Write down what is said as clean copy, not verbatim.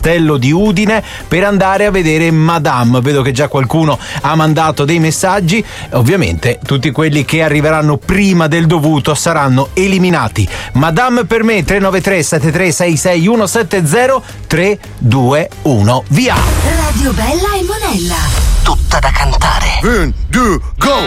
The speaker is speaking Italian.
Castello di Udine per andare a vedere Madame. Vedo che già qualcuno ha mandato dei messaggi. Ovviamente tutti quelli che arriveranno prima del dovuto saranno eliminati. Madame per me 393 7366 170 321. Via! Radio Bella e Monella. Tutta da cantare. 1, 2, go!